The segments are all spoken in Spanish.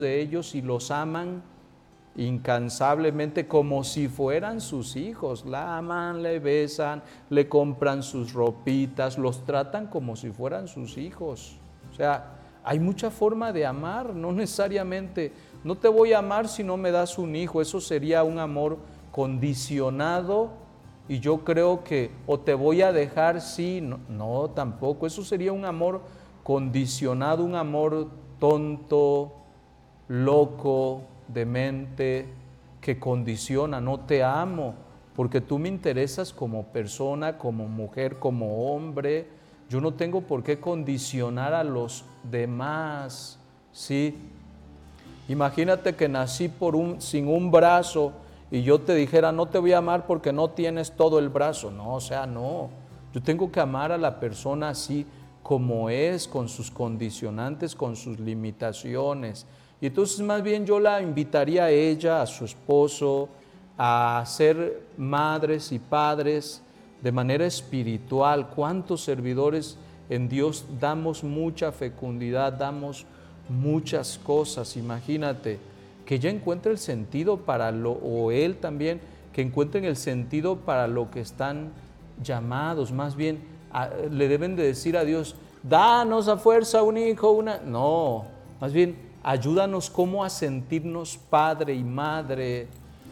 de ellos y los aman incansablemente como si fueran sus hijos. La aman, le besan, le compran sus ropitas, los tratan como si fueran sus hijos. O sea, hay mucha forma de amar, no necesariamente, no te voy a amar si no me das un hijo, eso sería un amor condicionado y yo creo que o te voy a dejar si, no, no, tampoco, eso sería un amor condicionado, un amor tonto, loco, demente, que condiciona, no te amo, porque tú me interesas como persona, como mujer, como hombre, yo no tengo por qué condicionar a los demás, ¿sí? Imagínate que nací sin un brazo y yo te dijera, no te voy a amar porque no tienes todo el brazo. No, o sea, no. Yo tengo que amar a la persona así como es, con sus condicionantes, con sus limitaciones. Y entonces más bien yo la invitaría a ella, a su esposo, a ser madres y padres de manera espiritual. ¿Cuántos servidores en Dios damos mucha fecundidad, damos muchas cosas? Imagínate, que ella encuentre el sentido para o él también, que encuentren el sentido para lo que están llamados. Más bien, le deben de decir a Dios, danos a fuerza un hijo, una... No, más bien, ayúdanos cómo a sentirnos padre y madre,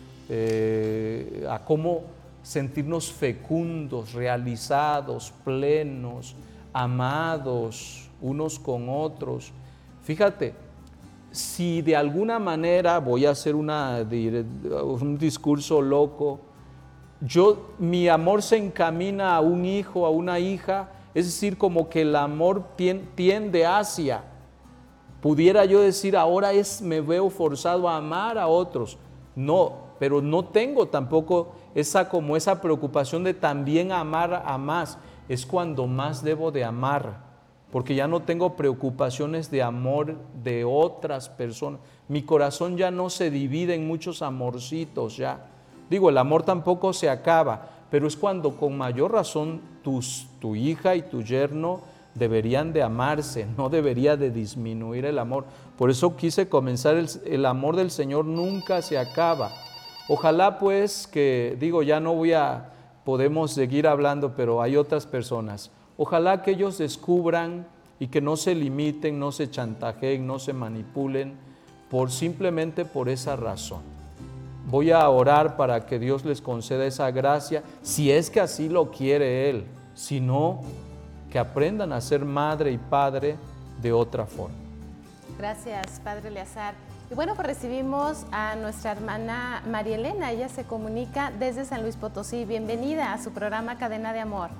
a cómo sentirnos fecundos, realizados, plenos, amados unos con otros. Fíjate, si de alguna manera, voy a hacer un discurso loco, mi amor se encamina a un hijo, a una hija, es decir, como que el amor tiende hacia, pudiera yo decir, ahora me veo forzado a amar a otros. No, pero no tengo tampoco esa preocupación de también amar a más. Es cuando más debo de amar, porque ya no tengo preocupaciones de amor de otras personas. Mi corazón ya no se divide en muchos amorcitos ya. Digo, el amor tampoco se acaba, pero es cuando con mayor razón tu hija y tu yerno deberían de amarse, no debería de disminuir el amor. Por eso quise comenzar, el amor del Señor nunca se acaba. Ojalá pues que, digo, ya no podemos seguir hablando, pero hay otras personas. Ojalá que ellos descubran y que no se limiten, no se chantajeen, no se manipulen simplemente por esa razón. Voy a orar para que Dios les conceda esa gracia, si es que así lo quiere Él. Si no, que aprendan a ser madre y padre de otra forma. Gracias, Padre Eleazar. Y bueno, pues recibimos a nuestra hermana María Elena. Ella se comunica desde San Luis Potosí. Bienvenida a su programa Cadena de Amor.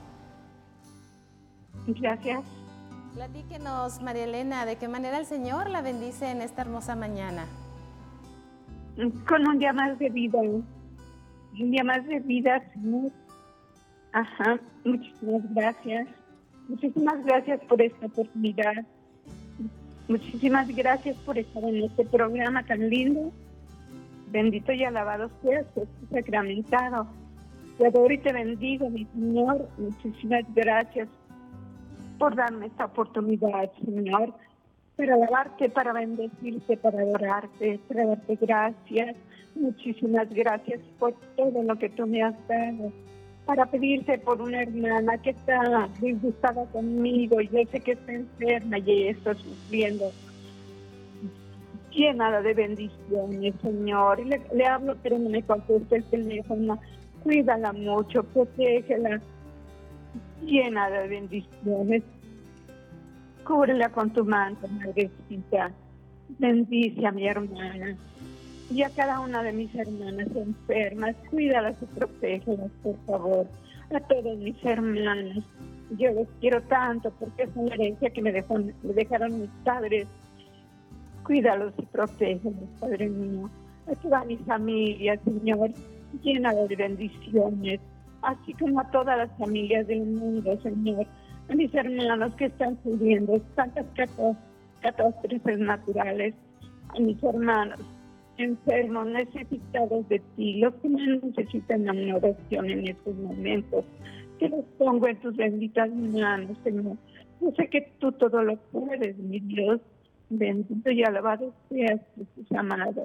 Gracias. Platíquenos, María Elena, ¿de qué manera el Señor la bendice en esta hermosa mañana? Con un día más de vida. Un día más de vida, Señor. Ajá, muchísimas gracias. Muchísimas gracias por esta oportunidad. Muchísimas gracias por estar en este programa tan lindo. Bendito y alabado seas, Jesús sacramentado. Te adoro y te bendigo, mi Señor. Muchísimas gracias por darme esta oportunidad, Señor, para alabarte, para bendecirte, para adorarte, para darte gracias. Muchísimas gracias por todo lo que tú me has dado. Para pedirte por una hermana que está disgustada conmigo, yo sé que está enferma y está sufriendo. Llenada de bendiciones, Señor. Y le hablo, pero no me contesta el teléfono. Cuídala mucho, protégela. Llena de bendiciones. Cúbrela con tu manto, Madrecita. Bendice a mi hermana y a cada una de mis hermanas enfermas. Cuídalas y protégelas, por favor. A todos mis hermanos. Yo los quiero tanto porque es una herencia que me dejaron mis padres. Cuídalos y protégelos, Padre mío. A toda mi familia, Señor, llénala de bendiciones, así como a todas las familias del mundo, Señor. A mis hermanos que están sufriendo tantas catástrofes naturales, a mis hermanos enfermos, necesitados de ti, los que más necesitan una oración en estos momentos, que los pongo en tus benditas manos, Señor. Yo sé que tú todo lo puedes, mi Dios. Bendito y alabado seas, Jesús amado.